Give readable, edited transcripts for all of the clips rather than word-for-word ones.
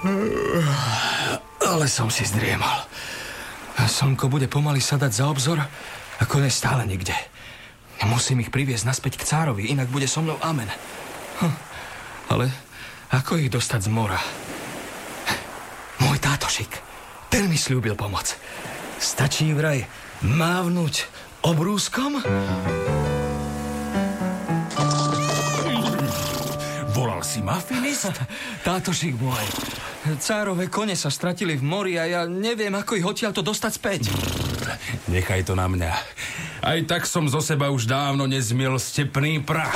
Ale som si zdriemal. Slnko bude pomaly sadať za obzor a kone stále nikde. Musím ich priviesť naspäť k cárovi, inak bude so mnou amen. Ale ako ich dostať z mora? Môj tátošik, ten mi sľúbil pomoc. Stačí vraj mávnuť obrúskom? Volal si ma, Finist? Tátošik môj, cárove kone sa stratili v mori a ja neviem, ako ich odtiaľto dostať späť. Nechaj to na mňa. Aj tak som zo seba už dávno nezmiel stepný prach.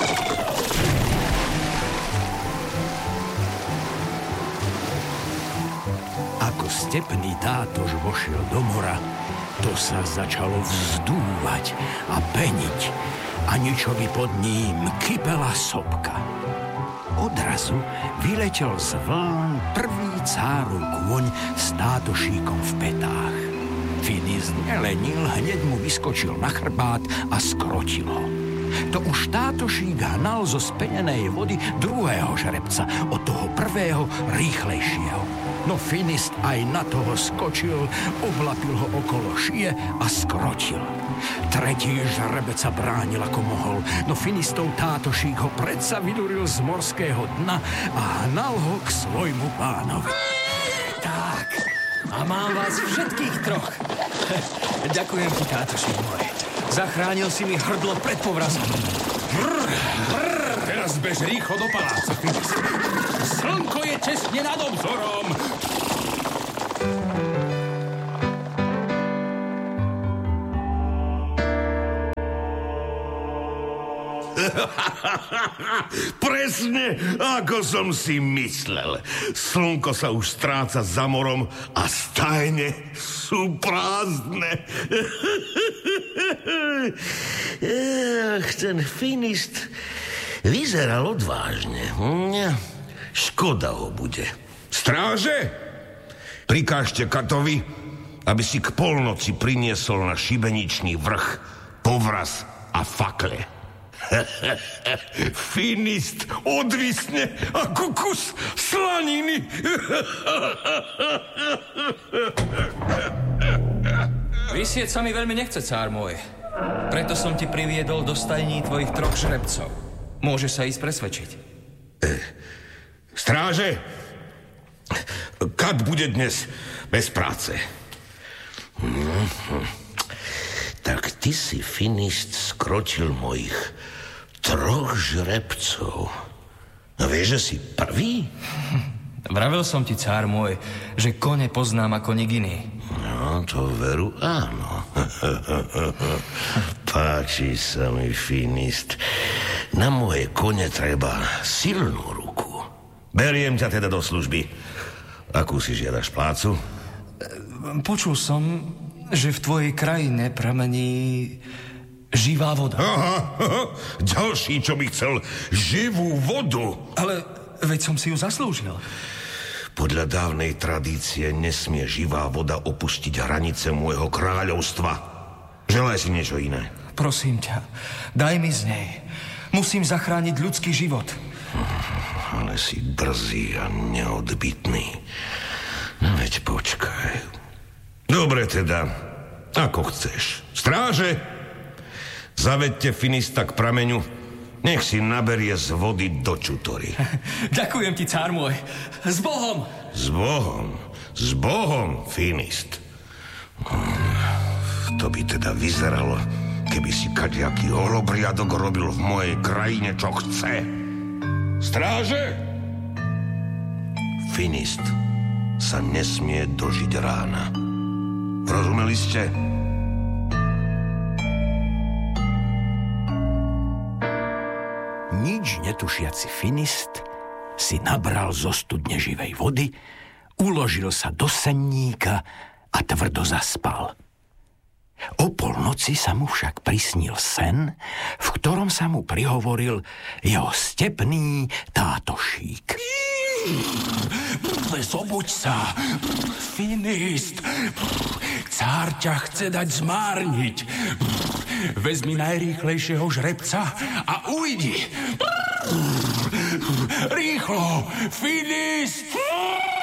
Ako stepný tátoš vošiel do mora, to sa začalo vzdúvať a peniť a ničovi pod ním kypela sopka. Odrazu vyletel z vln prvý cárov kôň s tátošíkom v petách. Finist nelenil, hneď mu vyskočil na chrbát a skrotil ho. To už tátošík hnal zo spenenej vody druhého žrebca, od toho prvého rýchlejšieho. No Finist aj na toho skočil, oblapil ho okolo šie a skrotil. Tretí žrebec sa bránil ako mohol, no Finistov tátošík ho predsa vyduril z morského dna a hnal ho k svojmu pánovi. Tak, a mám vás všetkých troch. Ďakujem ti, tátošík môj. Zachránil si mi hrdlo pred povrazom. Teraz bež rýchlo do paláca, Finist. Slnko je tesne nad obzorom. Presne ako som si myslel. Slnko sa už stráca za morom a stajne sú prázdne. Ten Finist vyzeral odvážne. Škoda ho bude. Stráže, prikážte Katovi, aby si k polnoci priniesol na šibeničný vrch povraz a fakle. Finist odvisne ako kus slaniny. Vysieť sa mi veľmi nechce, cár môj. Preto som ti priviedol do stajní tvojich troch žrebcov. Môžeš sa ísť presvedčiť. Stráže, Kat bude dnes bez práce. Tak ty si, Finist, skrotil mojich troch žrebcov. No vieš, že si prvý? Vravel som ti, cár môj, že kone poznám ako nik iný. No, to veru áno. Páči sa mi, Finist. Na moje kone treba silnú ruku. Beriem ťa teda do služby. Akú si žiadaš plácu? Počul som, že v tvojej krajine pramení živá voda. Aha. Ďalší, čo by chcel živú vodu. Ale veď som si ju zaslúžil. Podľa dávnej tradície nesmie živá voda opustiť hranice môjho kráľovstva. Želaj si niečo iné. Prosím ťa, daj mi z nej. Musím zachrániť ľudský život. Ale si drzý a neodbytný. No veď počkaj. Dobre teda, ako chceš. Stráže, zavedte Finista k prameňu. Nech si naberie z vody do čutory. Ďakujem ti, cár môj. S Bohom! S Bohom? S Bohom, Finist. To by teda vyzeralo, keby si kadejaký holobriadok robil v mojej krajine, čo chce. Stráže! Finist sa nesmie dožiť rána. Rozumeli ste? Nič netušiaci Finist si nabral zo studne živej vody, uložil sa do senníka a tvrdo zaspal. O polnoci sa mu však prisnil sen, v ktorom sa mu prihovoril jeho stepný tátošík. Zobuď sa, Finist. Cár ťa chce dať zmárniť. Vezmi najrýchlejšieho žrebca a ujdi. Rýchlo, Finist!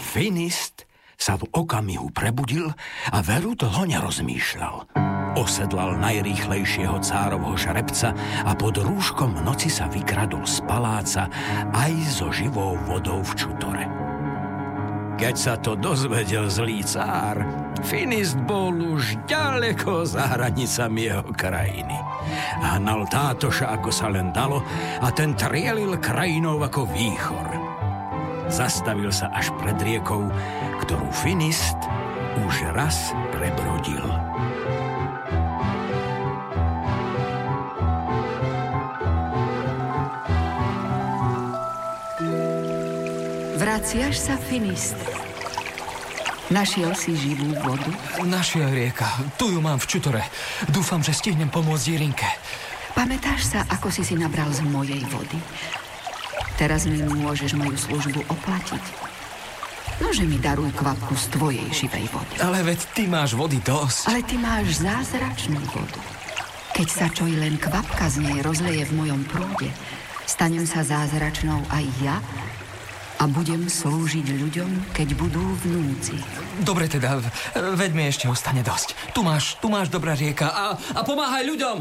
Finist sa v okamihu prebudil a veru dlho nerozmýšľal. Osedlal najrýchlejšieho cárovho šrebca a pod rúškom noci sa vykradol z paláca aj so živou vodou v čutore. Keď sa to dozvedel zlý cár, Finist bol už ďaleko za hranicami jeho krajiny. Hnal Tátoša, ako sa len dalo, a ten trielil krajinou ako výchor. Zastavil sa až pred riekou, ktorú Finist už raz prebrodil. Vraciaš sa, Finist? Našiel si živú vodu? Našiel, rieka. Tu ju mám v čutore. Dúfam, že stihnem pomôcť Jirinke. Pamätáš sa, ako si nabral z mojej vody? Teraz mi môžeš moju službu oplatiť. Nože mi daruj kvapku z tvojej živej vody. Ale veď ty máš vody dosť. Ale ty máš zázračnú vodu. Keď sa čo i len kvapka z nej rozleje v mojom prúde, stanem sa zázračnou aj ja a budem slúžiť ľuďom, keď budú v núdzi. Dobre teda, veď mi ešte ostane dosť. Tu máš dobrá rieka a pomáhaj ľuďom!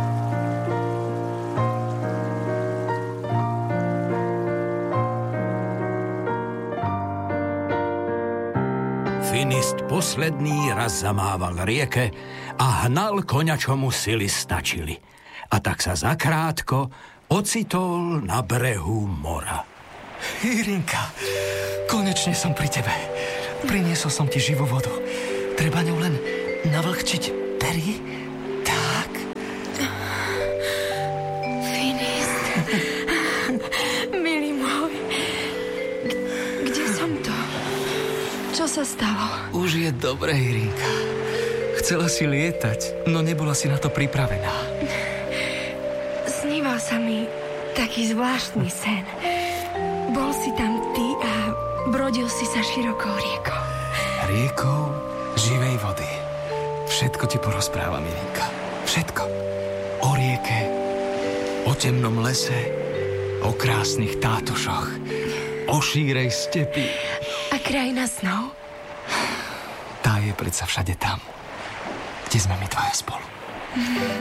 Finist posledný raz zamával rieke a hnal koňa, čo mu sily stačili. A tak sa zakrátko ocitol na brehu mora. Jirinka, konečne som pri tebe. Priniesol som ti živú vodu. Treba ňou len navlhčiť pery? Tak. Finist. Milý môj. Kde som to? Čo sa stalo? Už je dobré, Jirinka. Chcela si lietať, no nebola si na to pripravená. Sníval sa mi taký zvláštny sen. Bol si tam ty a brodil si sa širokou riekou. Riekou živej vody. Všetko ti porozprávam, Jirinka. Všetko. O rieke, o temnom lese, o krásnych tátošoch, o šírej stepi. A krajina snov? Tá je predsa všade tam, kde sme my dvaja spolu.